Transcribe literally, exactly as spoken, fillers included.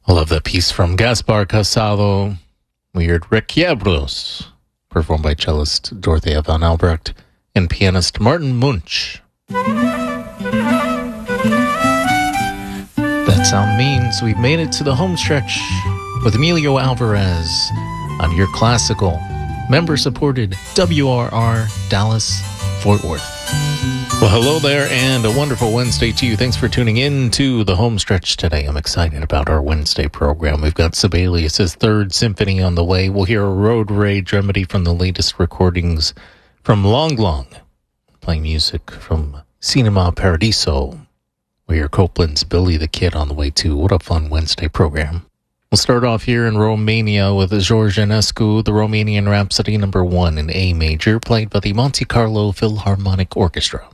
I love that piece from Gaspar Casado. We heard Requiebros, performed by cellist Dorothea von Albrecht and pianist Martin Munch. That sound means we've made it to the home stretch with Emilio Alvarez on your classical, member-supported W R R Dallas Fort Worth. Well, hello there, and a wonderful Wednesday to you. Thanks for tuning in to the home stretch today. I'm excited about our Wednesday program. We've got Sibelius' Third Symphony on the way. We'll hear a Road Rage remedy from the latest recordings from Long Long, playing music from Cinema Paradiso. We'll hear Copland's Billy the Kid on the way, too. What a fun Wednesday program. We'll start off here in Romania with George Enescu, the Romanian Rhapsody number one in A major, played by the Monte Carlo Philharmonic Orchestra.